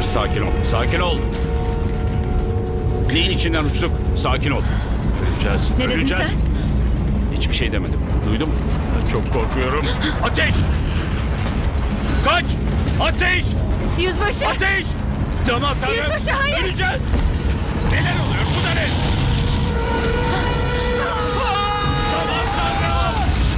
Sakin ol, sakin ol. Neyin içinden uçtuk? Sakin ol. Öleceğiz, Ne dedin öleceğiz. sen? Hiçbir şey demedim. Duydun mu? Ben çok korkuyorum. Ateş! Kaç! Ateş! Yüzbaşı! Ateş! Tamam, tamam. Yüzbaşı, hayır! Öleceğiz. Neler oluyor burada?